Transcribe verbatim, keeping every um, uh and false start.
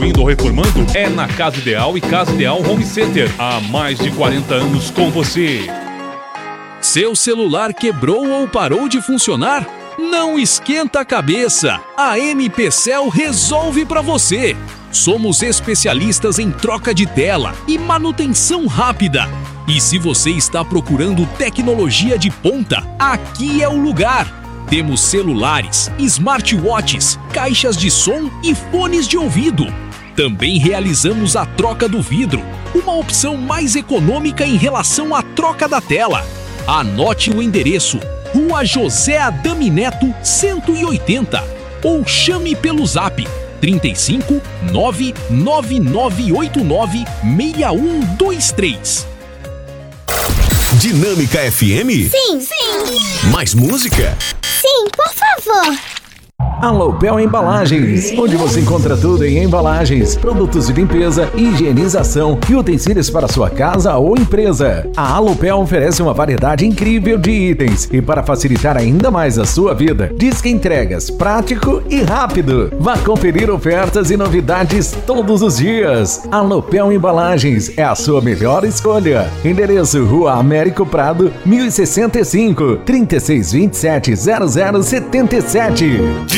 construindo ou reformando? É na Casa Ideal e Casa Ideal Home Center. Há mais de quarenta anos com você. Seu celular quebrou ou parou de funcionar? Não esquenta a cabeça. A M P Cell resolve para você. Somos especialistas em troca de tela e manutenção rápida. E se você está procurando tecnologia de ponta, aqui é o lugar. Temos celulares, smartwatches, caixas de som e fones de ouvido. Também realizamos a troca do vidro, uma opção mais econômica em relação à troca da tela. Anote o endereço: Rua José Adame Neto, cento e oitenta. Ou chame pelo zap trinta e cinco, nove nove nove oito nove, seis um dois três. Dinâmica F M? Sim, sim. Mais música? Sim, por favor. Alopel Embalagens, onde você encontra tudo em embalagens, produtos de limpeza, higienização e utensílios para sua casa ou empresa. A Alopel oferece uma variedade incrível de itens e, para facilitar ainda mais a sua vida, Disque Entregas, prático e rápido. Vá conferir ofertas e novidades todos os dias. Alopel Embalagens é a sua melhor escolha. Endereço: Rua Américo Prado, mil e sessenta e cinco, trinta e seis vinte e sete, zero zero setenta e sete.